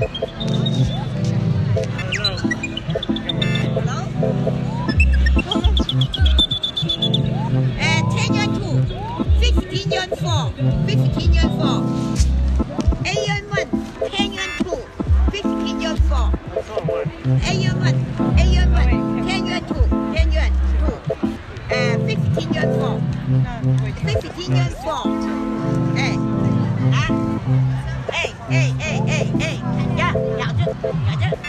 10 year 2, 15 year 4, 15 year 4. 8 year 1, 10 year 2, 15 year 4. 8 year 1, 8 year 1, 10 year 2, 10 year 2. 15 year 4, 15 year 4. Ê, ê, ê, ê, ê, ê, dạ, dạ chứ, dạ chứ.